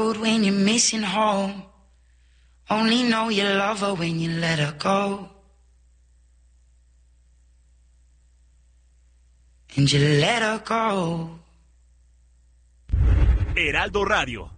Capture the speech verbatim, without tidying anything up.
road when you're missing home. Only know you love her when you let her go. And you let her go. Heraldo Radio.